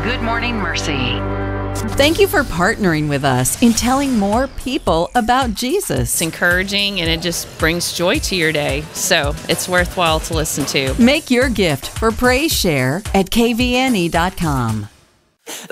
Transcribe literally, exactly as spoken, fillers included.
Good Morning Mercy. Thank you for partnering with us in telling more people about Jesus. It's encouraging and it just brings joy to your day. So it's worthwhile to listen to. Make your gift for Praise Share at k v n e dot com.